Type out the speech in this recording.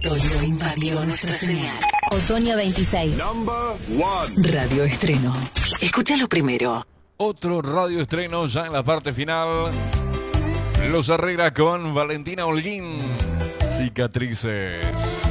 Otoño invadió nuestra señal. Otoño 26. Radio Estreno. Escúchalo primero. Otro radio estreno ya en la parte final. Los Herrera con Valentina Holguín. Cicatrices.